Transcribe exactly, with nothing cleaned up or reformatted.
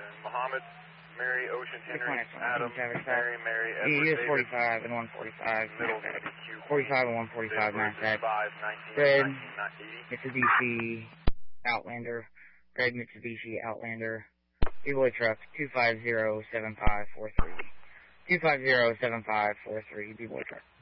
Muhammad, Mary, Ocean, Henry, Adam, Travis Mary, Mary, Edward, U S David, forty-five and one forty-five. middle is going to be Q. forty-five and one forty-five, mass at Red Mitsubishi Outlander. Red Mitsubishi Outlander. B-Boy truck two five zero seven five four three. two five zero seven five four three, B-Boy truck.